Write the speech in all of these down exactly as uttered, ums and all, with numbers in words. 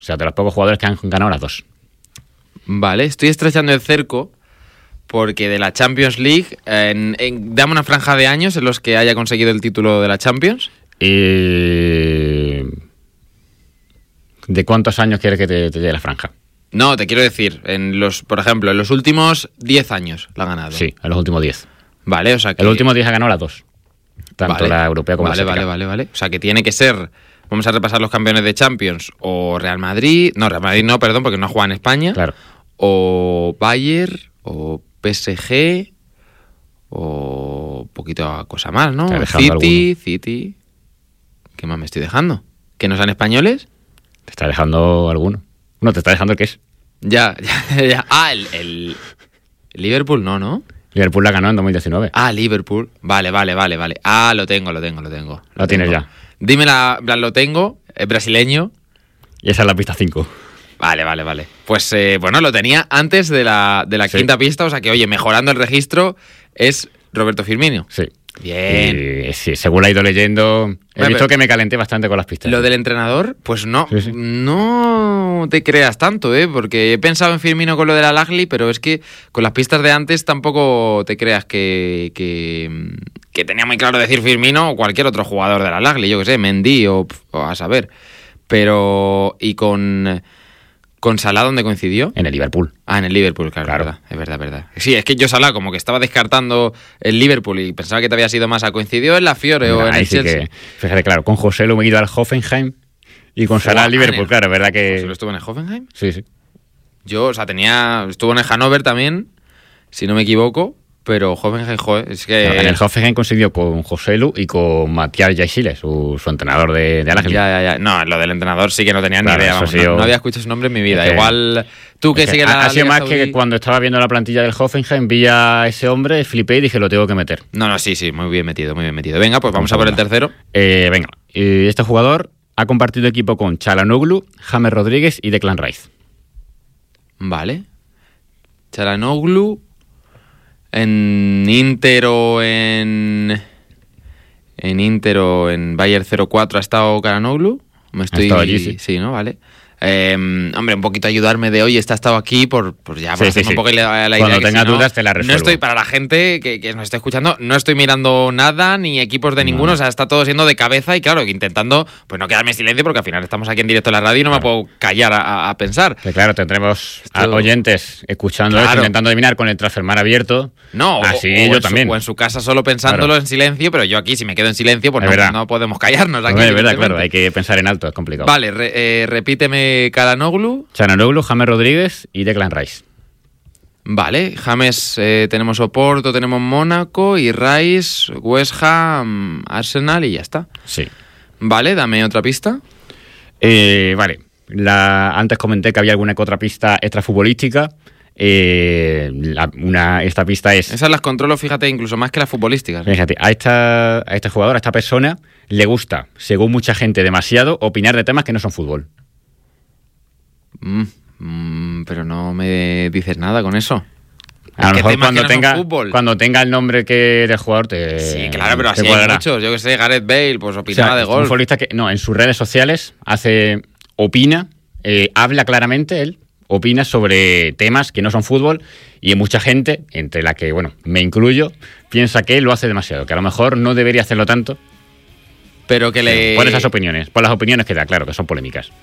O sea, de los pocos jugadores que han ganado las dos. Vale, estoy estrechando el cerco porque de la Champions League, en, en, dame una franja de años en los que haya conseguido el título de la Champions. Eh, ¿De cuántos años quieres que te, te llegue la franja? No, te quiero decir, en los, por ejemplo, en los últimos diez años la ha ganado. Sí, en los últimos diez. Vale, o sea que... En los últimos diez ha ganado las dos. Tanto vale, la europea como vale, la asiática. Vale, vale, vale. O sea que tiene que ser... Vamos a repasar los campeones de Champions. O Real Madrid... No, Real Madrid no, perdón, porque no juega en España. Claro. O Bayern, o P S G, o un poquito cosa más, ¿no? City, alguno. City... ¿Qué más me estoy dejando? ¿Que no sean españoles? Te está dejando alguno. No, te está dejando el que es. Ya, ya, ya. Ah, el, el, el Liverpool no, ¿no? Liverpool la ganó en dos mil diecinueve. Ah, Liverpool. Vale, vale, vale, vale. Ah, lo tengo, lo tengo, lo tengo. Lo, lo tienes tengo. ya. Dime la, lo tengo, es brasileño. Y esa es la pista cinco. Vale, vale, vale. Pues eh, bueno, lo tenía antes de la, de la sí. quinta pista, o sea que, oye, mejorando el registro, es Roberto Firmino. Sí. Bien. Y, sí, según la he ido leyendo, he bueno, visto que me calenté bastante con las pistas. Lo del entrenador, pues no, sí, sí. no te creas tanto, ¿eh? Porque he pensado en Firmino con lo de la Lagli, pero es que con las pistas de antes tampoco te creas que, que, que tenía muy claro decir Firmino o cualquier otro jugador de la Lagli, yo que sé, Mendy o, o a saber. Pero, y con... ¿Con Salah dónde coincidió? En el Liverpool. Ah, en el Liverpool, claro, claro. Es verdad, es verdad, es verdad. Sí, es que yo Salah como que estaba descartando el Liverpool y pensaba que te había sido más a coincidió en la Fiore Mira, o en ahí el sí Chelsea. Que, fíjate, claro, con José lo me he ido al Hoffenheim y con Salah al Liverpool, el, claro, es verdad que... ¿José estuvo en el Hoffenheim? Sí, sí. Yo, o sea, tenía... Estuvo en el Hannover también, si no me equivoco, pero Hoffenheim, joder, es que... No, en el Hoffenheim consiguió con José Lu y con Matías Yaisile, su, su entrenador de, de Al-Ahly. Ya, ya, ya. No, lo del entrenador sí que no tenía claro, ni idea. Vamos, sido... no, no había escuchado su nombre en mi vida. Es que, Igual tú que, es que sigues ha, la Ha sido Liga más Saudí... que cuando estaba viendo la plantilla del Hoffenheim, vi a ese hombre, flipé y dije, lo tengo que meter. No, no, sí, sí, muy bien metido, muy bien metido. Venga, pues vamos, vamos a por el tercero. Eh, venga, y este jugador ha compartido equipo con Çalhanoğlu, James Rodríguez y Declan Rice. Vale. Çalhanoğlu... En Inter o en... En Inter o en Bayern cero cuatro ha estado Çalhanoğlu. Me estoy... Ha estado allí, sí. Sí, ¿no? Vale. Eh, hombre, un poquito ayudarme de hoy, esta ha estado aquí por, por ya por sí, sí, sí. un poco la, la idea. Cuando que tengas si no, dudas te la resuelvo. No estoy, para la gente que, que nos esté escuchando, no estoy mirando nada, ni equipos de ninguno, no. O sea, está todo siendo de cabeza y claro, intentando pues no quedarme en silencio porque al final estamos aquí en directo en la radio y no claro. me puedo callar a, a pensar. Que claro, tendremos Esto... oyentes escuchando claro. eso, intentando adivinar con el Transfermar abierto. No, así o, o yo en también. Su, o en su casa solo pensándolo claro. en silencio, pero yo aquí si me quedo en silencio, pues no, no podemos callarnos aquí. No, es verdad, claro, hay que pensar en alto, es complicado. Vale, re, eh, repíteme Çalhanoğlu. Çalhanoğlu, James Rodríguez y Declan Rice. Vale, James eh, tenemos Oporto, tenemos Mónaco y Rice, West Ham, Arsenal y ya está. Sí. Vale, dame otra pista. Eh, vale, la, antes comenté que había alguna que otra pista extrafutbolística. Eh, la, una, esta pista es... Esas las controlo, fíjate, incluso más que las futbolísticas. Fíjate, a, esta, a este jugador, a esta persona, le gusta, según mucha gente, demasiado opinar de temas que no son fútbol. Mm, mm, pero no me dices nada con eso. A lo mejor cuando, no tenga, cuando tenga el nombre que del jugador te Sí, claro, pero así hay muchos. Yo que sé, Gareth Bale, pues opinaba o sea, de golf. Un futbolista que, no, en sus redes sociales hace, opina, eh, habla claramente él, opina sobre temas que no son fútbol y mucha gente, entre la que, bueno, me incluyo, piensa que él lo hace demasiado, que a lo mejor no debería hacerlo tanto. Pero que le... Por esas opiniones, por las opiniones que da, claro, que son polémicas.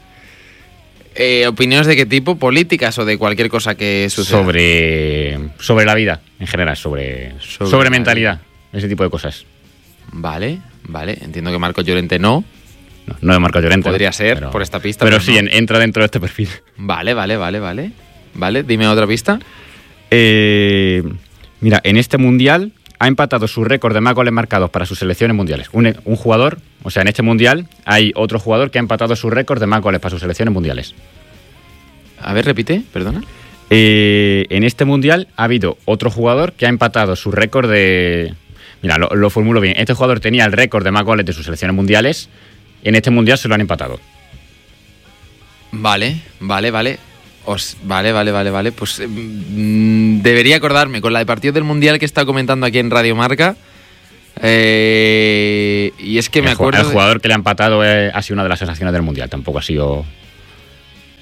Eh, ¿Opiniones de qué tipo? ¿Políticas o de cualquier cosa que suceda? Sobre, sobre la vida, en general, sobre, sobre, sobre mentalidad, ese tipo de cosas. Vale, vale. Entiendo que Marcos Llorente no. No, no de Marcos Llorente. Podría ser, pero, por esta pista. Pero, pero sí, no. entra dentro de este perfil. Vale, vale, vale, vale. Vale, dime otra pista. Eh, mira, en este Mundial ha empatado su récord de más goles marcados para sus selecciones mundiales. Un, un jugador, o sea, en este Mundial hay otro jugador que ha empatado su récord de más goles para sus selecciones mundiales. A ver, repite, perdona. Eh, en este Mundial ha habido otro jugador que ha empatado su récord de... Mira, lo, lo formulo bien. Este jugador tenía el récord de más goles de sus selecciones mundiales. En este Mundial se lo han empatado. Vale, vale, vale. Os, vale, vale, vale, vale. Pues mmm, debería acordarme con la de partidos del Mundial que está comentando aquí en Radio Marca. Eh, y es que me el, acuerdo... El jugador de... que le ha empatado eh, ha sido una de las sensaciones del Mundial. Tampoco ha sido...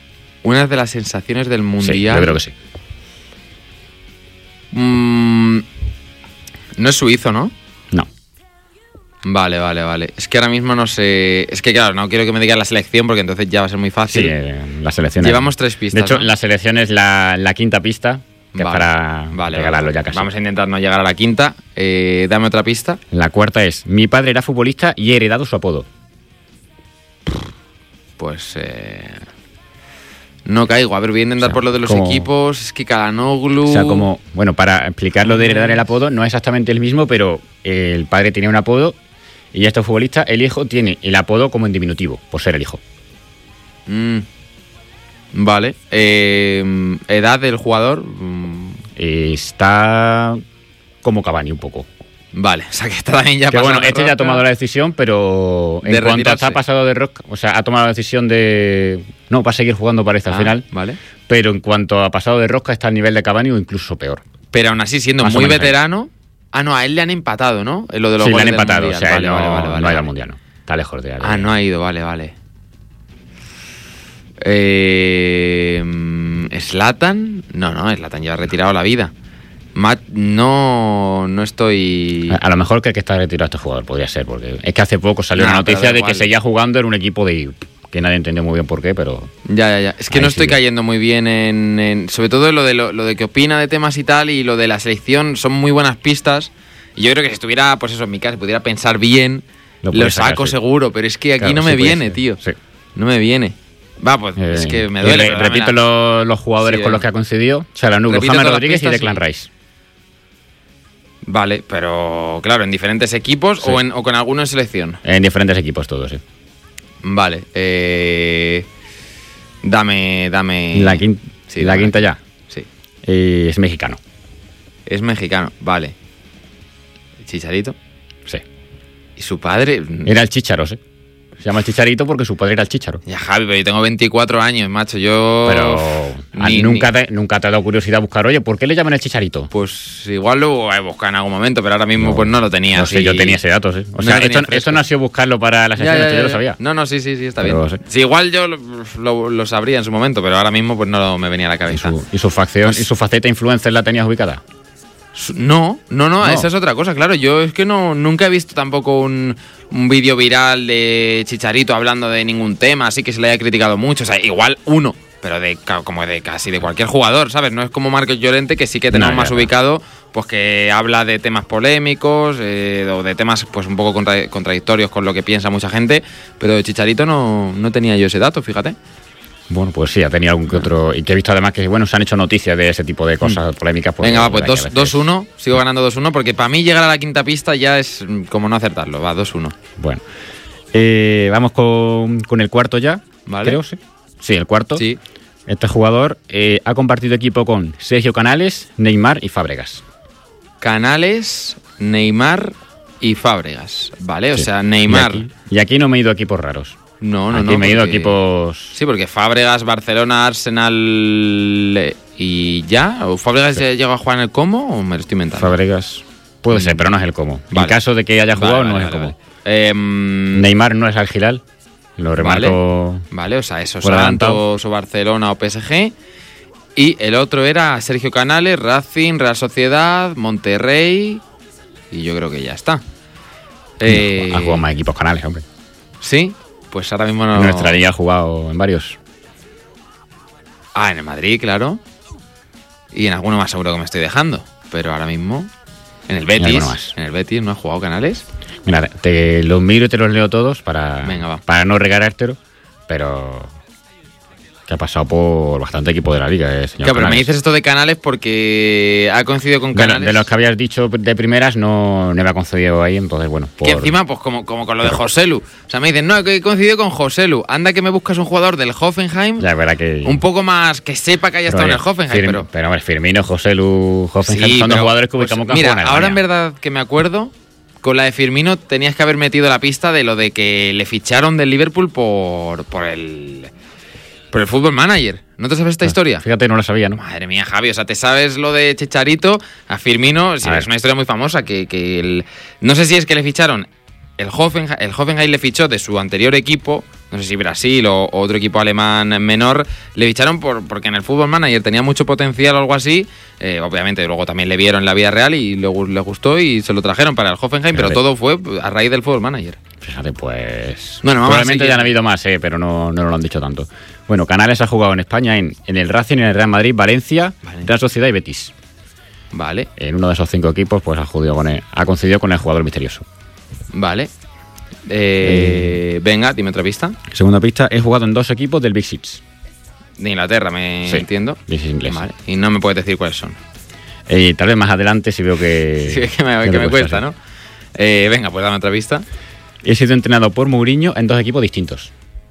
Una de las sensaciones del Mundial. Sí, yo creo que sí. Mm, no es suizo, ¿no? No. Vale, vale, vale. Es que ahora mismo no sé... Es que claro, no quiero que me digas la selección porque entonces ya va a ser muy fácil. Sí, eh, la selección. Llevamos es... tres pistas, De hecho, ¿no? la selección es la, la quinta pista, que vale, es para vale, regalarlo vale. ya casi. Vamos a intentar no llegar a la quinta. Eh, dame otra pista. La cuarta es, mi padre era futbolista y he heredado su apodo. Pues... Eh... No caigo. A ver, voy a intentar O sea, por lo de los como... equipos. Es que Calhanoglu... O sea, como... Bueno, para explicar lo de heredar el apodo, no es exactamente el mismo, pero el padre tenía un apodo y ya está futbolista. El hijo tiene el apodo como en diminutivo, por ser el hijo. Mm. Vale. Eh, ¿Edad del jugador? Mm. Está como Cavani un poco. Vale, o sea que está también ya Que pasado bueno, de este ya ha rosca. tomado la decisión, pero en De cuanto retirarse. está pasado de rock, o sea, ha tomado la decisión de... No, va a seguir jugando para este Ah, al final, Vale. pero en cuanto a pasado de rosca está al nivel de Cavani o incluso peor. Pero aún así, siendo Más o muy menos ahí. veterano... Ah, no, a él le han empatado, ¿no? En lo de los Sí, le goles han del empatado, Mundial. o sea, Vale, él no, vale, vale, no vale, ha ido vale. al Mundial, no. Está lejos de... Ah, no ha ido, vale, vale. Eh, ¿Zlatan? No, no, Zlatan lleva retirado la vida. Matt, no, no estoy... A, a lo mejor que el que está retirado este jugador podría ser, porque es que hace poco salió Nah, una pero noticia da de igual. que seguía jugando en un equipo de... que nadie entendió muy bien por qué, pero... Ya, ya, ya. Es que Ahí no estoy sigue. cayendo muy bien en... en- sobre todo en lo de, lo, lo de que opina de temas y tal, y lo de la selección, son muy buenas pistas. Y yo creo que si estuviera, pues eso, en mi casa, pudiera pensar bien, Lo lo, puedes sacar, saco sí. seguro, pero es que aquí Claro, no sí me puede viene, ser. tío. Sí. No me viene. Va, pues Eh, es que me y duele. re- pero repito dámela. los, los jugadores Sí, con eh. los que ha coincidido. Chalanoglu, Repito James todas las Rodríguez y pistas, Declan sí. Rice. Vale, pero claro, en diferentes equipos Sí. o, en, o con alguno en selección. En diferentes equipos todos, sí. Vale. Eh, dame, dame... La, quin- Sí, la dame. quinta ya. Sí. Eh, es mexicano. Es mexicano, vale. Chicharito. Sí. Y su padre... Era el Chícharo, sí. Se llama el Chicharito porque su padre era el Chícharo. Ya, Javi, pero yo tengo veinticuatro años, macho. Yo... Pero a- ni- nunca, ni- te, nunca te ha dado curiosidad buscar, oye, ¿por qué le llaman el Chicharito? Pues igual lo he buscado en algún momento, pero ahora mismo pues no lo tenía. No sé, así. yo tenía ese dato, sí. O No sea, lo tenía esto, fresco. esto no ha sido buscarlo para la Ya, sección, ya, esto yo ya, lo ya. sabía. No, no, sí, sí, sí, está Pero bien. sí. Sí, igual yo lo, lo- lo sabría en su momento, pero ahora mismo pues no me venía a la Y cabeza. su, y su facción, Pues- y su faceta influencer la tenías ubicada. Su- No, no, no, No. esa es otra cosa, claro. Yo es que no nunca he visto tampoco un, un vídeo viral de Chicharito hablando de ningún tema, así que se le haya criticado mucho. O sea, igual uno, pero de ca- como de casi de cualquier jugador, ¿sabes? No es como Marcos Llorente, que sí que tenemos No, más ya, ubicado, pues que habla de temas polémicos eh, o de temas pues un poco contra- contradictorios con lo que piensa mucha gente, pero de Chicharito no, no tenía yo ese dato, fíjate. Bueno, pues sí, ha tenido algún que otro. Y que he visto además que, bueno, se han hecho noticias de ese tipo de cosas polémicas. porque Venga, va, la pues verdad que a dos veces- uno, sigo ganando dos uno, porque para mí llegar a la quinta pista ya es mm, como no acertarlo, va, dos uno. Bueno. Eh, vamos con, con el cuarto ya. Vale. Creo, sí. Sí, el cuarto. Sí. Este jugador eh, ha compartido equipo con Sergio Canales, Neymar y Fábregas. Canales, Neymar y Fábregas. Vale, o Sí. sea, Neymar. Y aquí, y aquí no me he ido a equipos raros. No, no, aquí no. me he ido a porque- equipos. Sí, porque Fábregas, Barcelona, Arsenal eh, y ya. ¿O Fábregas ya llegó a jugar en el Como o me lo estoy inventando? Fábregas. Puede ser, pero no es el como. En Vale. caso de que haya jugado, Vale, no vale, es el vale, como. vale. Em, Neymar no es Al Hilal. Lo remarco. Vale, o sea, eso, por adelantado. Santos o Barcelona o P S G. Y el otro era Sergio Canales, Racing, Real Sociedad, Monterrey. Y yo creo que ya está. Eh, Ha jugado más equipos Canales, hombre. Sí, pues ahora mismo no. En nuestra liga ha jugado en varios. Ah, en el Madrid, claro. Y en alguno más seguro que me estoy dejando. Pero ahora mismo. En el Betis. alguno más. En el Betis no ha jugado Canales. Mira, te los miro y te los leo todos para, Venga, va. para no regalártelo, pero que ha pasado por bastante equipo de la liga, eh, señor Claro, pero me Canales. dices esto de Canales porque ha coincidido con De, lo- Canales. de los que habías dicho de primeras no, no me ha concedido ahí, entonces bueno. Por... Que encima, pues como, como con lo de Joselu. O sea, me dicen, no, que he coincidido con Joselu. Anda que me buscas un jugador del Hoffenheim. Ya, es verdad que... Un poco más que sepa que haya estado en el Hoffenheim, Firm- pero. pero hombre, Firmino, Joselu, Hoffenheim Sí, son dos pero, jugadores que pues, ubicamos que han mira, jugado en ahora en Alemania. verdad que me acuerdo, con la de Firmino tenías que haber metido la pista de lo de que le ficharon del Liverpool por, por el por el Football Manager. ¿No te sabes esta historia? Fíjate, no lo sabía, ¿no? Madre mía, Javi, o sea, te sabes lo de Chicharito a Firmino, sí, A ver. es una historia muy famosa que, que el- no sé si es que le ficharon el Hoffenheim, el Hoffenheim le fichó de su anterior equipo, no sé si Brasil o, o otro equipo alemán menor, le ficharon por, porque en el Football Manager tenía mucho potencial o algo así. Eh, obviamente luego también le vieron en la vida real y luego le gustó y se lo trajeron para el Hoffenheim, pero, pero todo fue a raíz del Football Manager. Fíjate, pues... Bueno, probablemente ya han habido más, eh, pero no, no nos lo han dicho tanto. Bueno, Canales ha jugado en España en, en el Racing, en el Real Madrid, Valencia, vale. Real Sociedad y Betis. Vale. En uno de esos cinco equipos pues ha, con el, ha coincidido con el jugador misterioso. Vale. Eh, eh, venga, dime otra pista. Segunda pista, he jugado en dos equipos del Big Six. De Inglaterra, me sí, entiendo. Big Six inglés. Vale. Y no me puedes decir cuáles son. Eh, tal vez más adelante si veo que... sí, es que me, que que me cuesta, ¿no? Eh, venga, pues dame otra pista. He sido entrenado por Mourinho en dos equipos distintos.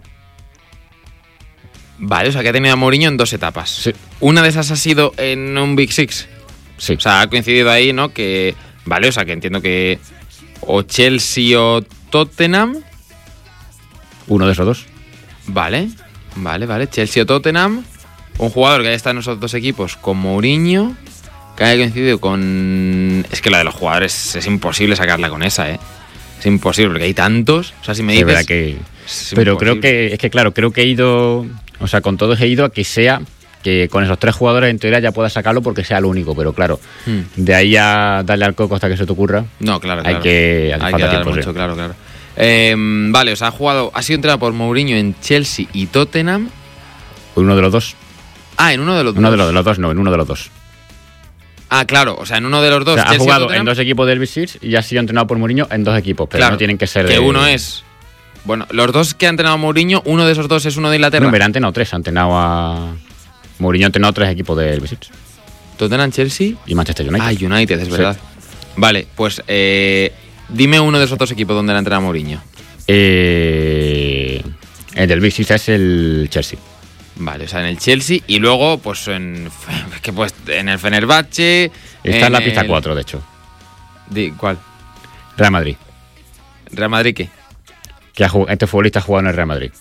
Vale, o sea que ha tenido a Mourinho en dos etapas. Sí. Una de esas ha sido en un Big Six. Sí. O sea, ha coincidido ahí, ¿no? Que... Vale, o sea que entiendo que... O Chelsea o Tottenham. Uno de esos dos. Vale, vale, vale. Chelsea o Tottenham. Un jugador que haya estado en esos dos equipos con Mourinho, que haya coincidido con... Es que la de los jugadores es imposible sacarla con esa, ¿eh? Es imposible, porque hay tantos. O sea, si me dices... Es verdad que... Pero imposible. Creo que... Es que, claro, creo que he ido... O sea, con todos he ido a que sea... Que con esos tres jugadores en teoría ya puedas sacarlo porque sea el único. Pero claro, hmm. de ahí a darle al coco hasta que se te ocurra... No, claro, hay claro. que... Hay que dar tiempo, mucho, sí. claro, claro. Eh, vale, o sea, ha jugado... Ha sido entrenado por Mourinho en Chelsea y Tottenham. Uno de los dos. Ah, en uno de los uno dos. Uno de los dos, no, en uno de los dos. Ah, claro, o sea, en uno de los dos. O sea, ha jugado en dos equipos del Big Six y ha sido entrenado por Mourinho en dos equipos, pero claro, no tienen que ser... Que de... uno es... Bueno, los dos que ha entrenado Mourinho, uno de esos dos es uno de Inglaterra. No, pero han entrenado tres, ha entrenado a... Mourinho ha entrenado tres equipos del Big Six. Tottenham, Chelsea... Y Manchester United. Ah, United, es verdad. Sí. Vale, pues eh, dime uno de esos dos equipos donde la ha entrenado Mourinho. Eh, el del Big Six es el Chelsea. Vale, o sea, en el Chelsea y luego, pues en, que pues, en el Fenerbahce... Está en, en la pista el... cuatro, de hecho. ¿De cuál? Real Madrid. ¿Real Madrid qué? Que ha, este futbolista ha jugado en el Real Madrid.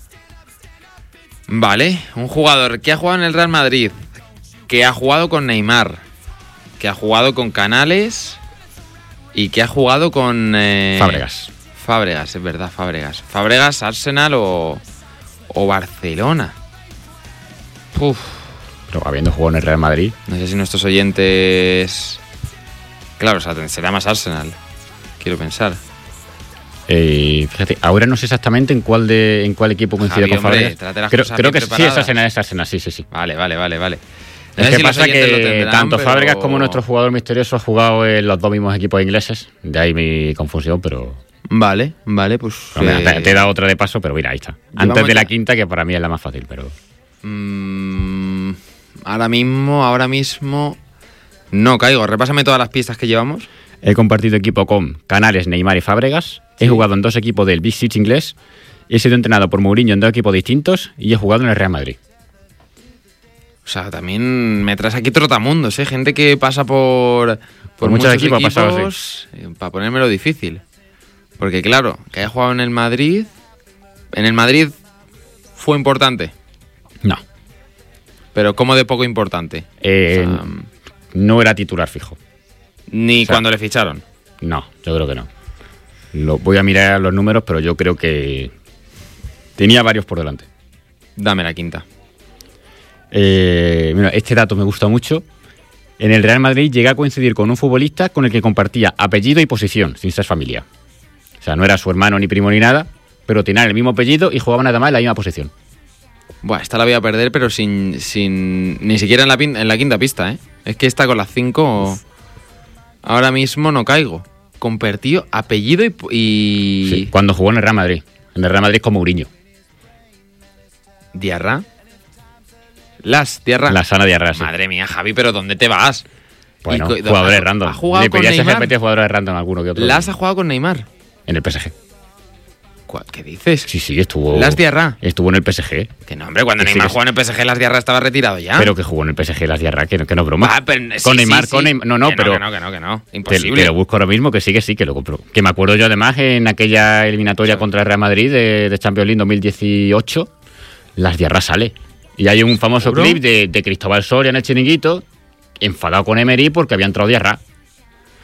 Vale, un jugador que ha jugado en el Real Madrid, que ha jugado con Neymar, que ha jugado con Canales y que ha jugado con... Eh... Fábregas. Fábregas, es verdad, Fábregas. Fábregas, Arsenal o, o Barcelona. Uf. Pero habiendo jugado en el Real Madrid... No sé si nuestros oyentes... Claro, o sea, será más Arsenal, quiero pensar. Eh, fíjate, ahora no sé exactamente en cuál de en cuál equipo coincide Javi, con Fábregas. Creo, creo que sí, es Arsenal, es Arsenal, sí, sí, sí. Vale, vale, vale, vale. No es que si pasa que tendrán, tanto pero... Fábregas como nuestro jugador misterioso ha jugado en los dos mismos equipos ingleses. De ahí mi confusión, pero... Vale, vale, pues... Bueno, eh... te, te he dado otra de paso, pero mira, ahí está. Antes de la ya. quinta, que para mí es la más fácil, pero... Mm, ahora mismo, ahora mismo... No caigo. Repásame todas las pistas que llevamos. He compartido equipo con Canales, Neymar y Fábregas. He sí. jugado en dos equipos del Big Six inglés. He sido entrenado por Mourinho en dos equipos distintos y he jugado en el Real Madrid. O sea, también me traes aquí trotamundos, ¿eh? Gente que pasa por, por, por muchos, muchos equipos, equipos pasado, sí. Para ponérmelo difícil. Porque claro, que haya jugado en el Madrid... ¿En el Madrid fue importante? No. ¿Pero cómo de poco importante? Eh, o sea, no era titular fijo. ¿Ni o sea, cuando le ficharon? No, yo creo que no. Lo, voy a mirar los números, pero yo creo que tenía varios por delante. Dame la quinta. Eh, mira, este dato me gusta mucho. En el Real Madrid llegué a coincidir con un futbolista con el que compartía apellido y posición, sin ser familia. O sea, no era su hermano ni primo ni nada, pero tenían el mismo apellido y jugaban además en la misma posición. Buah, esta la voy a perder, pero sin, sin ni siquiera en la, en la quinta pista, ¿eh? Es que esta con las cinco ahora mismo no caigo. Compartió apellido y... y... Sí, cuando jugó en el Real Madrid. En el Real Madrid con Mourinho. ¿Diarra? Las, Diarra. La sana Diarra, sí. Madre mía, Javi, ¿pero dónde te vas? Bueno, y, jugadores random. ¿Ha jugado Le con pedías Neymar? G P T jugadores random, alguno que otro. ¿Las ha jugado con Neymar? En el P S G. ¿Qué dices? Sí, sí, estuvo... ¿Las Diarra? Estuvo en el P S G. Que no, hombre, cuando que Neymar sí, jugó en el P S G, Las Diarra estaba retirado ya. Pero que jugó en el P S G, Las Diarra, que no, que no broma. Ah, pero, con sí, Neymar, sí, con sí. Neymar. No, no, que pero... No, que no, que no, que no. Imposible. Te, te lo busco ahora mismo, que sí, que sí, que lo compro. Que me acuerdo yo además en aquella eliminatoria sí. contra el Real Madrid de, de Champions League dos mil dieciocho, Las Diarra sale. Y hay un famoso clip de, de Cristóbal Soria en el Chiringuito, enfadado con Emery porque había entrado Diarra.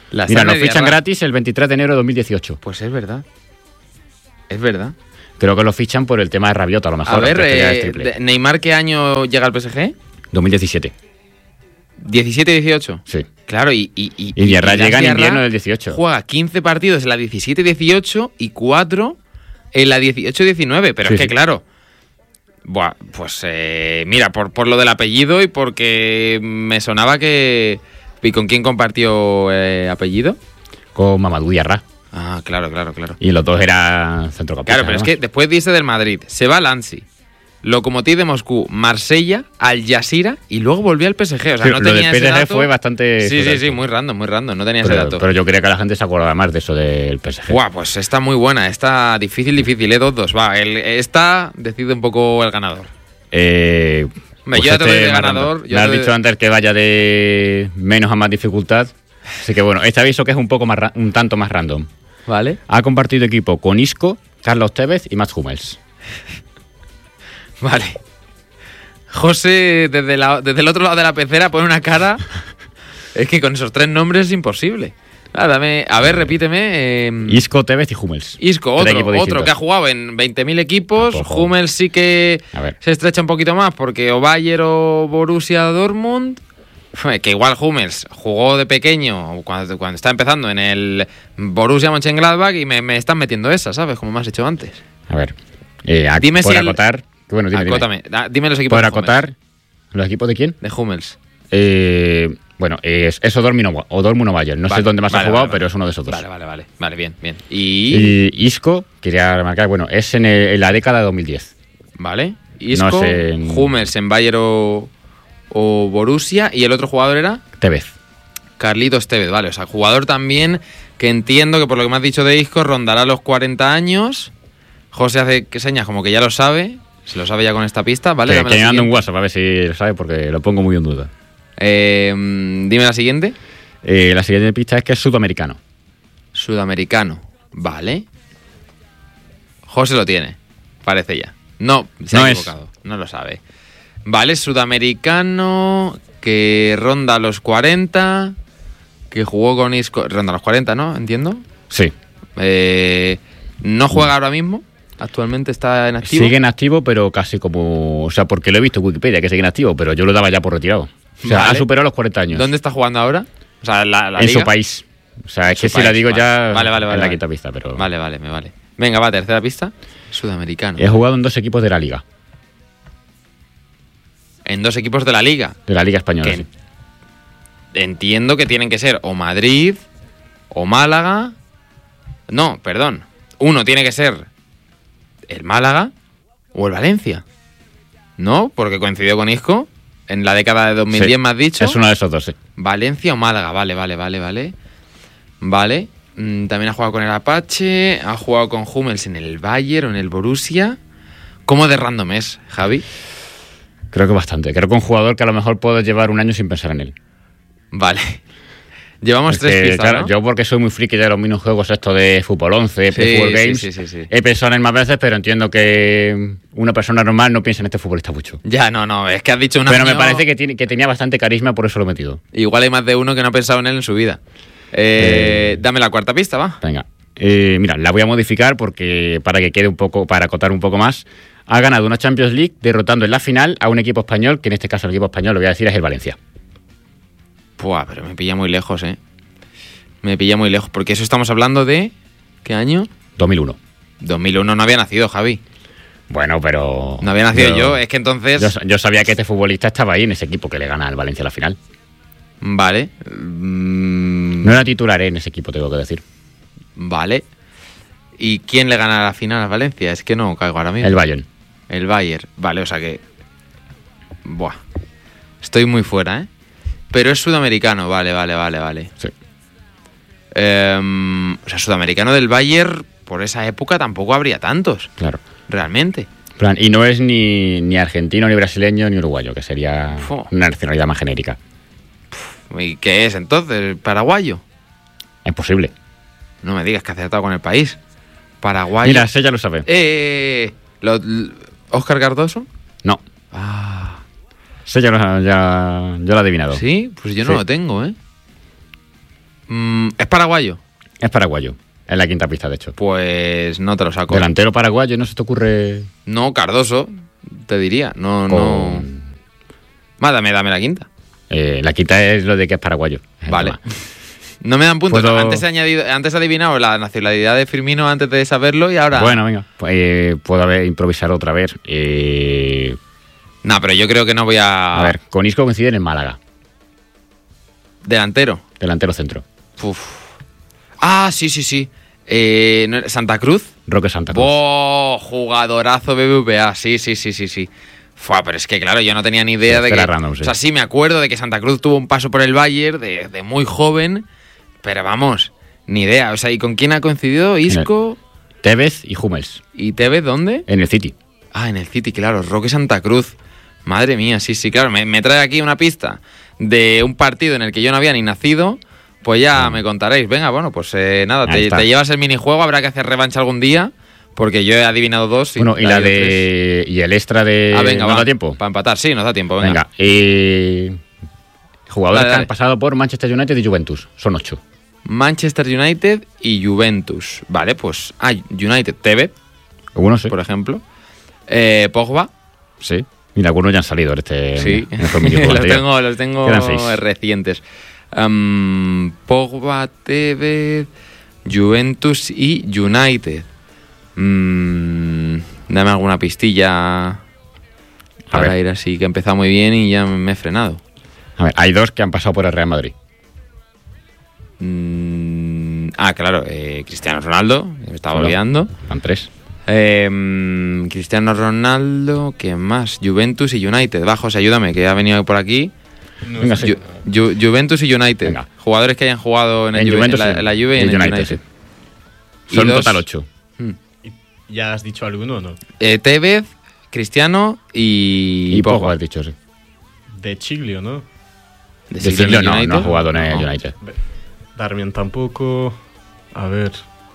La Mira, Sandra nos fichan Diarra. gratis el veintitrés de enero de dos mil dieciocho. Pues es verdad. Es verdad. Creo que lo fichan por el tema de Rabiot, a lo mejor. A ver, aunque esto ya es eh, triple. de- ¿Neymar qué año llega al P S G? dos mil diecisiete. ¿diecisiete dieciocho? Sí. Claro, y... Y, y, Y Diarra y Gas llega en Diarra invierno del dieciocho. Juega quince partidos en la diecisiete dieciocho y cuatro en la dieciocho diecinueve. Pero Sí, es que, sí. claro... Buah, pues eh, mira, por, por lo del apellido y porque me sonaba que... ¿Y con quién compartió eh, apellido? Con Mamadou Diarra. Ah, claro, claro, claro. Y los dos eran centrocampistas. Claro, pero es que además. después de irse del Madrid, se va al Ansi, Lokomotiv de Moscú, Marsella, Al Jazeera y luego volvió al P S G. O sea, Sí, no lo tenía del P S G ese dato. fue bastante Sí, sí, surreal. sí, muy random, muy random. No tenía ese Pero, dato. pero yo creía que la gente se acordaba más de eso del P S G. Buah, pues está muy buena, está difícil, difícil, ¿eh? dos dos. Va, el, esta decide un poco el ganador. Eh, Hombre, yo ya te doy de más ganador, random. yo Me has te doy- dicho antes que vaya de menos a más dificultad. Así que bueno, este aviso que es un poco más ra- un tanto más random. ¿Vale? Ha compartido equipo con Isco, Carlos Tevez y Mats Hummels. Vale. José, desde, la- desde el otro lado de la pecera, pone una cara. Es que con esos tres nombres es imposible. Ah, dame, a ver, repíteme. eh, Isco, Tevez y Hummels. Isco, Tres otro, equipos otro distintos. que ha jugado en veinte mil equipos. Tampoco. Hummels sí que A ver. se estrecha un poquito más porque o Bayern o Borussia Dortmund. Que igual Hummels jugó de pequeño cuando, cuando está empezando en el Borussia Mönchengladbach y me, me están metiendo esa, ¿sabes? Como me has hecho antes. A ver. Eh, a- Dime por si el- acotar. Bueno, dime, dime. Acótame. Da- Dime los equipos Por de Hummels. acotar. ¿Los equipos de quién? De Hummels. Eh, bueno, es, es o Dortmund o, o Dortmund o Bayern. No Vale, sé dónde más vale, ha jugado, vale, pero vale. es uno de esos dos. Vale, vale, vale. Vale, bien, bien. Y... Y Isco, quería remarcar, bueno, es en, el- en la década de dos mil diez. Vale. Isco, No sé en- Hummels en Bayern o, o Borussia. ¿Y el otro jugador era? Tevez. Carlitos Tevez, vale. O sea, jugador también que entiendo que por lo que me has dicho de Isco rondará los cuarenta años. José hace que señas como que ya lo sabe. Se lo sabe ya con esta pista, ¿vale? que Dame que la me mande un siguiente. WhatsApp a ver si lo sabe, porque lo pongo muy en duda. Eh, dime la siguiente. Eh, la siguiente pista es que es sudamericano. Sudamericano. Vale. José lo tiene. Parece ya. No, se No ha es. equivocado. No lo sabe. Vale, sudamericano que ronda los cuarenta. Que jugó con Isco. Ronda los cuarenta, ¿no? Entiendo. Sí. Eh, no juega ahora mismo. Actualmente está en activo. Sigue en activo, pero casi como... O sea, porque lo he visto en Wikipedia, que sigue en activo, pero yo lo daba ya por retirado. O sea, Vale. ha superado los cuarenta años. ¿Dónde está jugando ahora? O sea, la, la en liga. su país. O sea, es Su que si país, la digo vale. ya Vale, vale, vale, en la vale. quinta pista, pero... Vale, vale, me vale. Venga, va, tercera pista. Sudamericano. He jugado en dos equipos de la liga. En dos equipos de la liga. De la liga española, Que sí. entiendo que tienen que ser o Madrid o Málaga. No, perdón. Uno tiene que ser el Málaga o el Valencia. ¿No? Porque coincidió con Isco en la década de dos mil diez, Sí, me has dicho. Es uno de esos dos, sí. Valencia o Málaga. Vale, vale, vale, vale. Vale. Mm, También ha jugado con el Apache. Ha jugado con Hummels en el Bayern o en el Borussia. ¿Cómo de random es, Javi? Creo que bastante. Creo que un jugador que a lo mejor puedo llevar un año sin pensar en él. Vale. Llevamos Es tres que, pistas, claro, ¿no? yo porque soy muy friki de los minijuegos estos de Fútbol once, Sí, Fútbol sí, Games, sí, sí, sí. he pensado en él más veces, pero entiendo que una persona normal no piensa en este futbolista mucho. Ya, no, no, es que has dicho un Pero me año- parece que, tiene, que tenía bastante carisma, por eso lo he metido. Igual hay más de uno que no ha pensado en él en su vida. Eh, Eh, dame la cuarta pista, va. Venga. Eh, mira, la voy a modificar porque para que quede un poco, para acotar un poco más. Ha ganado una Champions League derrotando en la final a un equipo español, que en este caso el equipo español, lo voy a decir, es el Valencia. Buah, pero me pilla muy lejos, eh. Me pilla muy lejos, porque eso estamos hablando de... ¿Qué año? dos mil uno. dos mil uno no había nacido, Javi. Bueno, pero... No había nacido yo, es que entonces... Yo, yo sabía que este futbolista estaba ahí en ese equipo que le gana al Valencia a la final. Vale. Mm, No era titular eh, en ese equipo, tengo que decir. Vale. ¿Y quién le gana la final a Valencia? Es que no caigo ahora mismo. El Bayern. El Bayern. Vale, o sea que... Buah. Estoy muy fuera, ¿eh? Pero es sudamericano. Vale, vale, vale, vale. Sí. Eh, o sea, sudamericano del Bayern, por esa época tampoco habría tantos, Claro. realmente. En plan, y no es ni, ni argentino, ni brasileño, ni uruguayo, que sería Fo. una nacionalidad más genérica. ¿Y qué es entonces? ¿Paraguayo? Es posible. No me digas que ha acertado con el país. Paraguayo. Mira, ese ya lo sabe. Eh, eh, eh. Lo- l- ¿Óscar Cardoso? No, Ah, ese ya lo, ya, ya lo he adivinado. sí, pues yo no Sí. lo tengo, ¿eh? Mm, ¿Es paraguayo? Es paraguayo. Es la quinta pista, de hecho. Pues no te lo saco. Delantero paraguayo, ¿no se te ocurre? No, Cardoso, te diría. No, Con... no. Va, dame, dame la quinta. Eh, la quinta es lo de que es paraguayo. Es Vale. el tema. No me dan puntos. Puedo- Antes he añadido, antes he adivinado la nacionalidad de Firmino antes de saberlo y ahora. Bueno, venga. Pues, eh, puedo haber improvisar otra vez. Eh, No, pero yo creo que no voy a. a ver, con Isco coinciden en Málaga. Delantero. Delantero centro. Uf. Ah, sí, sí, sí. Eh, ¿no era Santa Cruz. Roque Santa Cruz. ¡Oh! Jugadorazo B B V A. Sí, sí, sí, sí, sí. Fua, pero es que claro, yo no tenía ni idea Sí, de era que. random, sí. O sea, sí me acuerdo de que Santa Cruz tuvo un paso por el Bayern de, de muy joven, pero vamos, ni idea. O sea, ¿y con quién ha coincidido? Isco Tevez y Hummels. y Tevez, ¿dónde? En el City. Ah, en el City, claro, Roque Santa Cruz. Madre mía, sí, sí, claro. Me, me trae aquí una pista de un partido en el que yo no había ni nacido. Pues ya Mm. me contaréis. Venga, bueno, pues eh, nada, Ahí te, está. te llevas el minijuego. Habrá que hacer revancha algún día, porque yo he adivinado dos. Bueno, y la Darío tres. de. Y el extra de. Ah, venga, ¿nos va. da tiempo? Para empatar, sí, nos da tiempo. Venga. Venga. eh, jugadores Dale, que dale. han pasado por Manchester United y Juventus. Son ocho. Manchester United y Juventus. Vale, pues. Ah, United, Tevez, Algunos sí. por ejemplo. Eh, Pogba. Sí. Mira, algunos ya han salido en este. Sí, en estos minijuegos los anteriores. tengo, los tengo Quedan seis. recientes. Um, Pogba, Tevez, Juventus y United. Mm, dame alguna pistilla para ver. ir así, que he empezado muy bien y ya me he frenado. A ver, hay dos que han pasado por el Real Madrid. Mm, ah, claro, eh, Cristiano Ronaldo, me estaba Solo. olvidando. Van tres. Eh, mm, Cristiano Ronaldo, ¿qué más? Juventus y United. Va, José, ayúdame, que ha venido por aquí. No Venga, sé. sí. Ju- Ju- Juventus y United. Venga. Jugadores que hayan jugado en, el En Juve- Juventus en la, sí. en la Juve y en En el United, United. sí. Son Y en dos- total ocho. Hmm. ¿Y ¿Ya has dicho alguno o no? Eh, Tevez, Cristiano y, Y Pogba. Pogba, has dicho, sí. De Chiglio, ¿no? De De Siglo Siglo no, United. no ha jugado en el No. United. Darmian tampoco. A ver.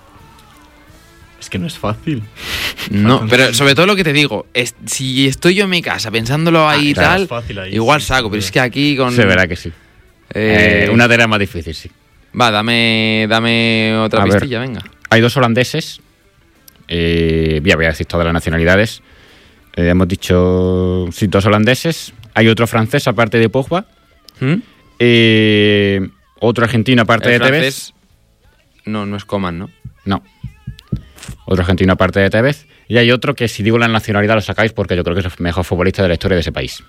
Es que no es fácil. No, pero sobre todo lo que te digo, es, si estoy yo en mi casa pensándolo ahí y claro, tal, es fácil ahí, igual sí, saco, pero sí. es que aquí con... Se verá que sí. eh, Eh, una tarea más difícil, sí. Va, dame, dame otra A ver. pistilla, venga. Hay dos holandeses. Eh, ya voy a decir todas las nacionalidades. Eh, hemos dicho sí, dos holandeses. Hay otro francés aparte de Pogba. ¿Mm? Eh, otro argentino aparte El de Tevez. francés... No, no es Coman, ¿no? No. Otro argentino aparte de Tevez. Y hay otro que si digo la nacionalidad lo sacáis porque yo creo que es el mejor futbolista de la historia de ese país.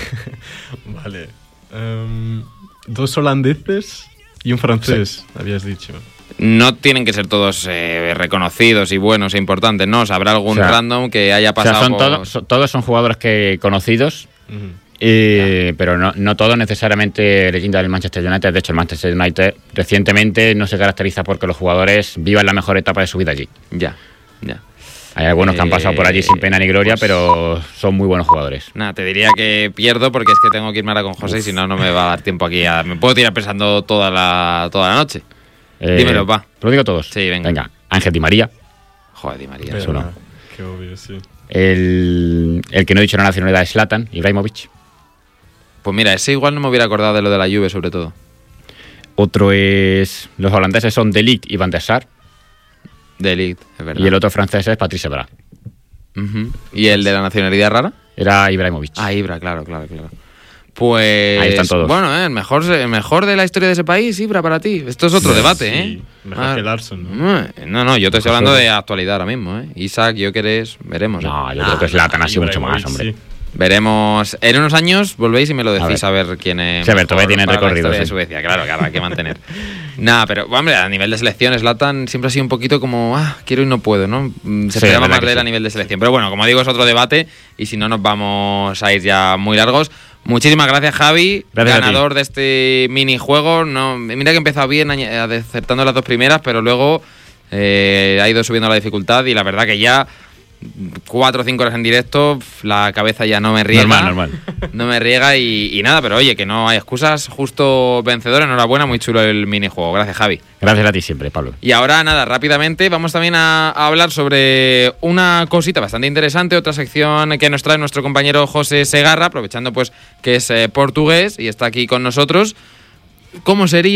Vale. Em, dos holandeses y un francés, habías dicho. No tienen que ser todos eh, reconocidos y buenos e importantes, ¿no? O sea, habrá algún O sea, random que haya O sea, pasado son por... todos, son- todos son jugadores que conocidos. Ujú. Eh, pero no, no todo necesariamente leyenda del Manchester United. De hecho, el Manchester United recientemente no se caracteriza porque los jugadores vivan la mejor etapa de su vida allí. Ya, ya. Hay algunos que han pasado por allí sin pena ni gloria, pues- pero son muy buenos jugadores. Nada, te diría que pierdo porque es que tengo que irme ahora con José y si no, no me va a dar tiempo aquí. A... Me puedo tirar pensando toda la, toda la noche. Eh, Dímelo, va. ¿Lo digo todos? Sí, venga. Venga, Ángel Di María. Joder, Di María. Pero, eso no. Qué obvio, sí. El, el que no he dicho la nacionalidad es Zlatan Ibrahimovic. Pues mira, ese igual no me hubiera acordado de lo de la Juve, sobre todo. Otro es... Los holandeses son De Ligt y Van der Sar. De Ligt, es verdad. Y el otro francés es Patrice Evra. Ujú. ¿Y el de la nacionalidad rara? Era Ibrahimovic. Ah, Ibra, claro, claro, claro. Pues... Ahí están todos. Bueno, eh, el, mejor, el mejor de la historia de ese país, Ibra, para ti. Esto es otro Sí, debate, sí. ¿eh? Mejor Ah, que Larsson, ¿no? No, no, yo te estoy Mejor hablando solo. de actualidad ahora mismo, ¿eh? Isaac, yo querés, veremos. ¿eh? No, yo creo que Zlatan ha sido mucho más, Ibrahimovic, hombre. sí. Veremos. En unos años volvéis y me lo decís a ver, quién es. Sí, a ver, mejor todavía tiene para la recorrido, historia de sí. Suecia, claro, claro, hay que mantener. Nada, pero, hombre, a nivel de selección, Zlatan siempre ha sido un poquito como, ah, quiero y no puedo, ¿no? Mm, Se Sí, esperaba la verdad más que de él sí. a nivel de selección. Pero bueno, como digo, es otro debate y si no, nos vamos a ir ya muy largos. Muchísimas gracias, Javi, Gracias a ti. ganador de este minijuego. No, mira que he empezado bien añ- acertando las dos primeras, pero luego eh, ha ido subiendo la dificultad y la verdad que ya cuatro o cinco horas en directo, la cabeza ya no me riega. Normal, normal. No me riega y, y nada, pero oye, que no hay excusas. Justo vencedor, enhorabuena, muy chulo el minijuego. Gracias, Javi. Gracias a ti siempre, Pablo. Y ahora, nada, rápidamente vamos también a, a hablar sobre una cosita bastante interesante, otra sección que nos trae nuestro compañero José Segarra, aprovechando pues que es eh, portugués y está aquí con nosotros. ¿Cómo sería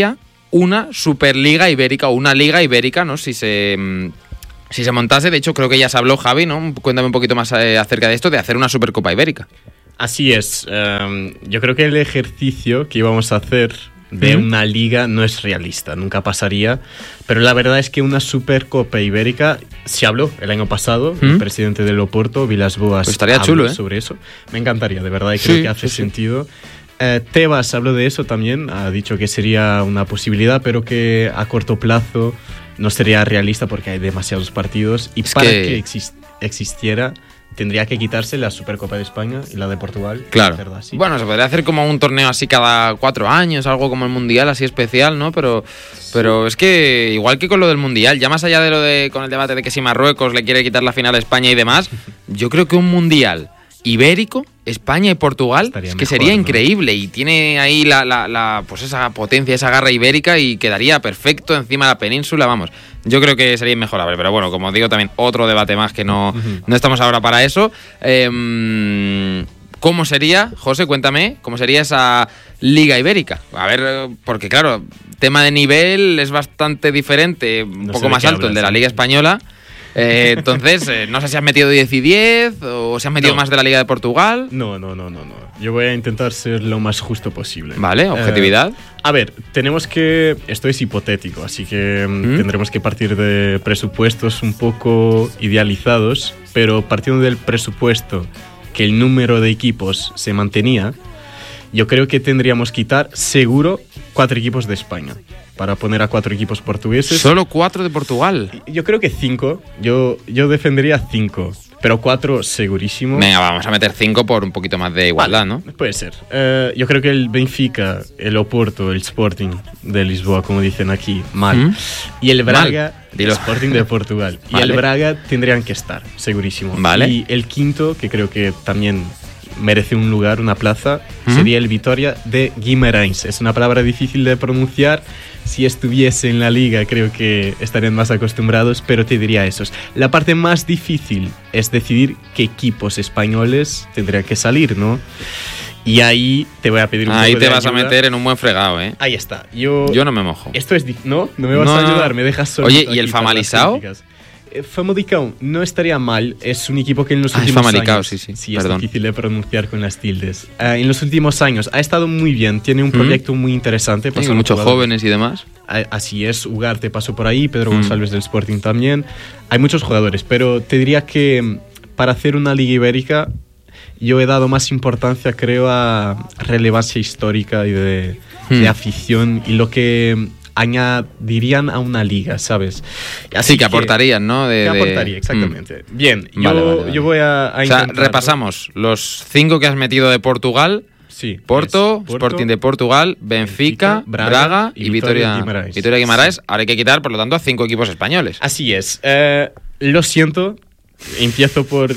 una Superliga Ibérica o una Liga Ibérica, ¿no? Si se... Si se montase, de hecho creo que ya se habló, Javi, ¿no? Cuéntame un poquito más eh, acerca de esto, de hacer una Supercopa Ibérica. Así es. Um, yo creo que el ejercicio que íbamos a hacer de ¿Mm? una liga no es realista, nunca pasaría. Pero la verdad es que una Supercopa Ibérica se habló el año pasado. ¿Mm? El presidente del Oporto, Villas-Boas, pues estaría chulo, ¿eh? sobre eso. Me encantaría, de verdad, y creo sí, que hace sí, sentido. Sí. Uh, Tebas habló de eso también, ha dicho que sería una posibilidad, pero que a corto plazo no sería realista porque hay demasiados partidos y es para que, que exist- existiera tendría que quitarse la Supercopa de España y la de Portugal. Claro. Bueno, se podría hacer como un torneo así cada cuatro años, algo como el Mundial, así especial, ¿no? Pero, sí. pero es que igual que con lo del Mundial, ya más allá de lo de con el debate de que si Marruecos le quiere quitar la final a España y demás, yo creo que un Mundial ibérico, España y Portugal, estaría es que mejor, sería ¿no? increíble y tiene ahí la, la, la, pues esa potencia, esa garra ibérica y quedaría perfecto encima de la península, vamos. Yo creo que sería inmejorable, pero bueno, como digo, también otro debate más que no, uh-huh. no estamos ahora para eso. Eh, ¿Cómo sería, José, cuéntame, cómo sería esa Liga Ibérica? A ver, porque claro, tema de nivel es bastante diferente, un no poco más alto hablas, el de la Liga Española. Eh, entonces, eh, no sé si has metido diez y diez o si has metido no. más de la Liga de Portugal. No, no, no, no, no. Yo voy a intentar ser lo más justo posible. Vale, objetividad. Eh, a ver, tenemos que... Esto es hipotético, así que ¿Mm? tendremos que partir de presupuestos un poco idealizados, pero partiendo del presupuesto que el número de equipos se mantenía, yo creo que tendríamos que quitar seguro cuatro equipos de España para poner a cuatro equipos portugueses. ¿Solo cuatro de Portugal? Yo creo que cinco. Yo, yo defendería cinco, pero cuatro segurísimo. Venga, vamos a meter cinco por un poquito más de igualdad, vale, ¿no? Puede ser. Uh, yo creo que el Benfica, el Oporto, el Sporting de Lisboa, como dicen aquí, mal. ¿Mm? Y el Braga, el Sporting de Portugal. Vale. Y el Braga tendrían que estar, segurísimo. Vale. Y el quinto, que creo que también merece un lugar, una plaza, ¿Mm? sería el Vitória de Guimarães. Es una palabra difícil de pronunciar. Si estuviese en la liga creo que estarían más acostumbrados, pero te diría eso. La parte más difícil es decidir qué equipos españoles tendrían que salir, ¿no? Y ahí te voy a pedir un ahí poco te de vas ayuda. a meter en un buen fregado, ¿eh? Ahí está. Yo, Yo no me mojo. Esto es... Di- no, no me vas no, a ayudar, me dejas solo. Oye, ¿y el Famalicão? Famalicão no estaría mal, es un equipo que en los ah, últimos Famalicão, años... sí, sí, sí Perdón. Es difícil de pronunciar con las tildes. Uh, en los últimos años ha estado muy bien, tiene un proyecto mm. muy interesante. Tiene muchos jugadores. Jóvenes y demás. Así es, Ugarte pasó por ahí, Pedro mm. González del Sporting también. Hay muchos jugadores, pero te diría que para hacer una Liga Ibérica yo he dado más importancia, creo, a relevancia histórica y de, mm. de afición y lo que añadirían a una liga, ¿sabes? Así que, que aportarían, ¿no? De, que aportaría, exactamente. Mm. Bien, yo, vale, vale, vale. yo voy a, a o sea, repasamos los cinco que has metido de Portugal. Sí, Porto, Porto, Sporting de Portugal, Benfica, Benfica Braga, Braga y, y Vitoria Guimarães. Vitoria Guimarães. Sí. Ahora hay que quitar, por lo tanto, a cinco equipos españoles. Así es. Eh, lo siento, empiezo por,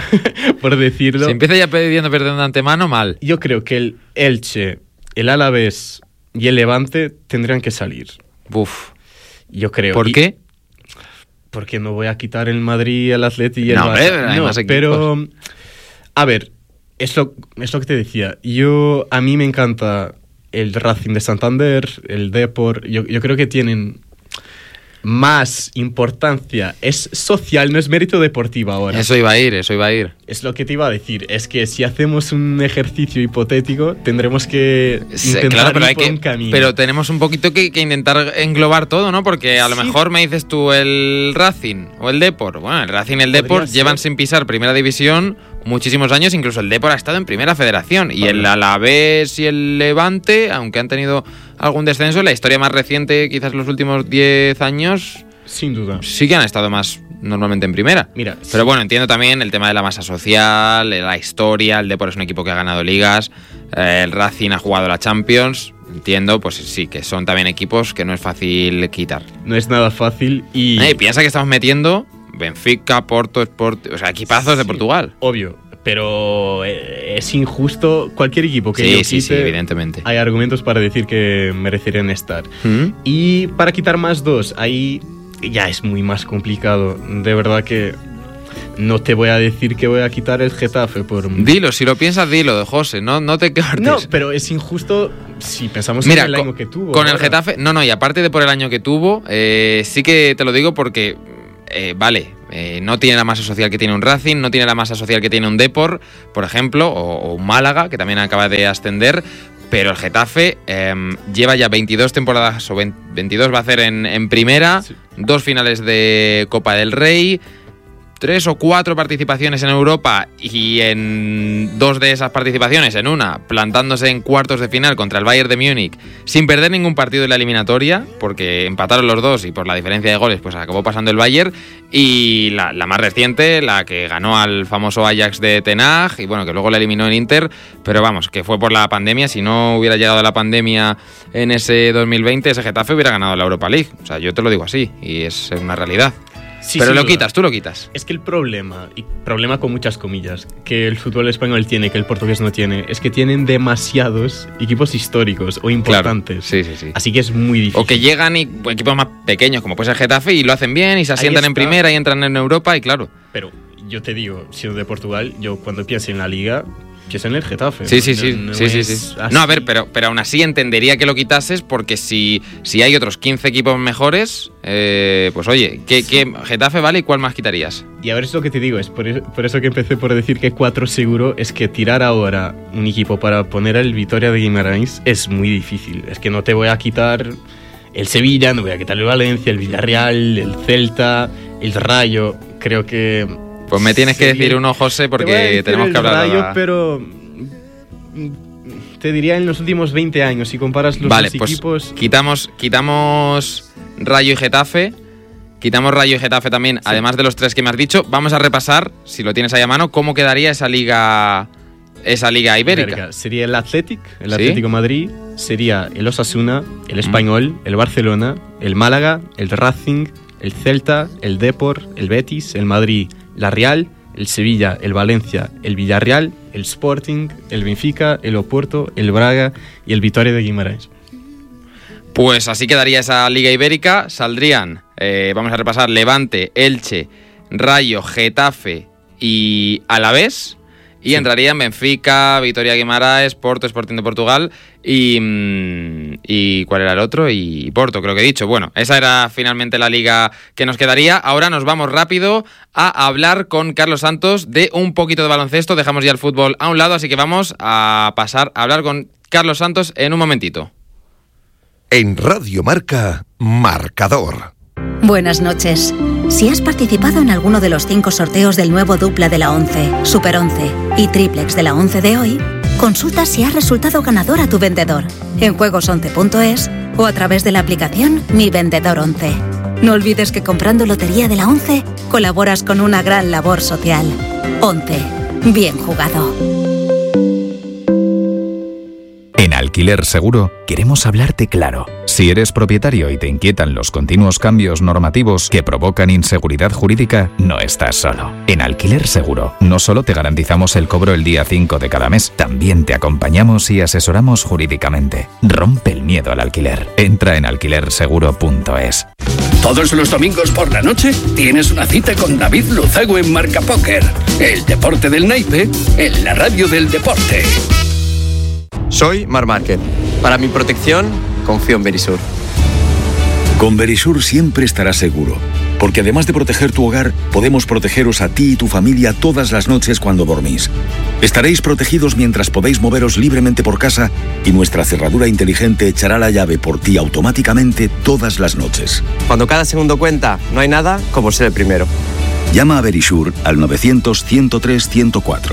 por decirlo. Si empieza ya pidiendo perdón de antemano, mal. Yo creo que el Elche, el Alavés y el Levante tendrían que salir. Uf. Yo creo. ¿Por y, qué? Porque no voy a quitar el Madrid, el Atleti y el no, Barça. No, hay más pero, a ver, es lo, es lo que te decía. Yo, a mí me encanta el Racing de Santander, el Depor. Yo, yo creo que tienen más importancia. Es social, no es mérito deportivo ahora. Eso iba a ir, eso iba a ir. Es lo que te iba a decir. Es que si hacemos un ejercicio hipotético, tendremos que intentar claro, pero ir hay por que, un camino. Pero tenemos un poquito que, que intentar englobar todo, ¿no? Porque a lo sí. mejor me dices tú el Racing o el Depor. Bueno, el Racing y el Depor llevan sin pisar primera división muchísimos años. Incluso el Depor ha estado en primera federación. Y el Alavés y el Levante, aunque han tenido algún descenso, la historia más reciente, quizás los últimos diez años, sin duda, sí que han estado más normalmente en primera. Mira, pero sí. bueno, entiendo también el tema de la masa social, la historia. El Depor es un equipo que ha ganado ligas, eh, el Racing ha jugado la Champions. Entiendo, pues sí, que son también equipos que no es fácil quitar. No es nada fácil y... Eh, piensa que estamos metiendo Benfica, Porto, Sport, o sea, equipazos sí, de Portugal. Obvio. Pero es injusto qualquier equipo que sí, yo sí, quite, sí, evidentemente. Hay argumentos para decir que merecerían estar. ¿Mm? Y para quitar más dos, ahí ya es muy más complicado. De verdad que no te voy a decir que voy a quitar el Getafe por... Dilo, si lo piensas, dilo, José, no, no te cortes. No, pero es injusto si pensamos Mira, en el con, año que tuvo. Con ahora. el Getafe, no, no, y aparte de por el año que tuvo, eh, sí que te lo digo porque, eh, vale, eh, no tiene la masa social que tiene un Racing, no tiene la masa social que tiene un Depor, por ejemplo, o, o un Málaga, que también acaba de ascender. Pero el Getafe eh, lleva ya veintidós temporadas, o veintidós va a hacer en, en primera, sí. Dos finales de Copa del Rey, tres o cuatro participaciones en Europa y en dos de esas participaciones, en una, plantándose en cuartos de final contra el Bayern de Múnich, sin perder ningún partido de la eliminatoria, porque empataron los dos y por la diferencia de goles pues acabó pasando el Bayern, y la, la más reciente, la que ganó al famoso Ajax de Ten Hag, y bueno, que luego la eliminó en Inter, pero vamos, que fue por la pandemia. Si no hubiera llegado la pandemia en ese dos mil veinte, ese Getafe hubiera ganado la Europa League. O sea, yo te lo digo así, y es una realidad. Sí, pero sí, lo quitas, tú lo quitas. Es que el problema, y problema con muchas comillas, que el fútbol español tiene, que el portugués no tiene, es que tienen demasiados equipos históricos o importantes. Claro, sí, sí, sí. Así que es muy difícil. O que llegan y, equipos más pequeños, como puede ser Getafe, y lo hacen bien, y se asientan en primera y entran en Europa, y claro. Pero yo te digo, siendo de Portugal, yo cuando pienso en la Liga... que es en el Getafe. Sí, sí, sí. No, no, sí, sí, sí. No, a ver, pero, pero aún así entendería que lo quitases, porque si, si hay otros quince equipos mejores, eh, pues oye, ¿qué, sí. ¿qué Getafe vale y cuál más quitarías? Y a ver, es lo que te digo, es por eso, por eso que empecé por decir que cuatro seguro, es que tirar ahora un equipo para poner el Vitoria de Guimarães es muy difícil. Es que no te voy a quitar el Sevilla, no voy a quitar el Valencia, el Villarreal, el Celta, el Rayo. Creo que... Pues me tienes que decir uno, José, porque tenemos que hablar. Rayo, la... pero te diría en los últimos veinte años, si comparas los vale, dos pues equipos. Quitamos, quitamos Rayo y Getafe. Quitamos Rayo y Getafe también, sí. Además de los tres que me has dicho. Vamos a repasar, si lo tienes ahí a mano, cómo quedaría esa liga, esa liga ibérica. Verga. Sería el Athletic, el ¿Sí? Atlético Madrid, sería el Osasuna, el Español, mm. el Barcelona, el Málaga, el Racing, el Celta, el Depor, el Betis, el Madrid, la Real, el Sevilla, el Valencia, el Villarreal, el Sporting, el Benfica, el Oporto, el Braga y el Vitoria de Guimarães. Pues así quedaría esa Liga Ibérica. Saldrían, eh, vamos a repasar, Levante, Elche, Rayo, Getafe y Alavés. Y sí. Entrarían Benfica, Vitoria Guimarães, Porto, Sporting de Portugal y, y... ¿cuál era el otro? Y Porto, creo que he dicho. Bueno, esa era finalmente la liga que nos quedaría. Ahora nos vamos rápido a hablar con Carlos Santos de un poquito de baloncesto. Dejamos ya el fútbol a un lado, así que vamos a pasar a hablar con Carlos Santos en un momentito. En Radio Marca, Marcador. Buenas noches. Si has participado en alguno de los cinco sorteos del nuevo Dupla de la once, Super once y Triplex de la once de hoy, consulta si has resultado ganador a tu vendedor en juegos once punto es o a través de la aplicación Mi Vendedor once. No olvides que comprando Lotería de la once colaboras con una gran labor social. once. Bien jugado. En Alquiler Seguro queremos hablarte claro. Si eres propietario y te inquietan los continuos cambios normativos que provocan inseguridad jurídica, no estás solo. En Alquiler Seguro no solo te garantizamos el cobro el día cinco de cada mes, también te acompañamos y asesoramos jurídicamente. Rompe el miedo al alquiler. Entra en alquiler seguro punto es. Todos los domingos por la noche tienes una cita con David Luzago en Marca Póker. El deporte del naipe en la radio del deporte. Soy Mar Márquez. Para mi protección, confío en Verisur. Con Verisur siempre estarás seguro, porque además de proteger tu hogar, podemos protegeros a ti y tu familia todas las noches cuando dormís. Estaréis protegidos mientras podéis moveros libremente por casa y nuestra cerradura inteligente echará la llave por ti automáticamente todas las noches. Cuando cada segundo cuenta, no hay nada como ser el primero. Llama a Verisur al novecientos, ciento tres, ciento cuatro.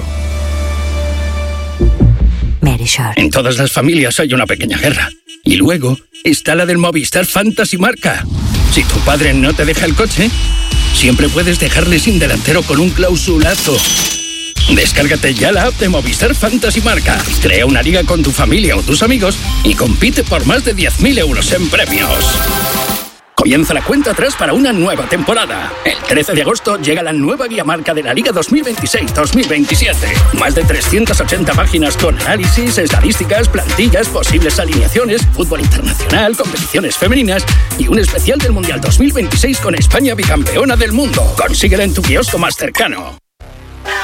En todas las familias hay una pequeña guerra. Y luego está la del Movistar Fantasy Marca. Si tu padre no te deja el coche, siempre puedes dejarle sin delantero con un clausulazo. Descárgate ya la app de Movistar Fantasy Marca. Crea una liga con tu familia o tus amigos y compite por más de diez mil euros en premios. Comienza la cuenta atrás para una nueva temporada. El trece de agosto llega la nueva guía marca de la Liga dos mil veintiséis dos mil veintisiete. Más de trescientas ochenta páginas con análisis, estadísticas, plantillas, posibles alineaciones, fútbol internacional, competiciones femeninas y un especial del Mundial dos mil veintiséis con España bicampeona del mundo. Consíguela en tu kiosco más cercano.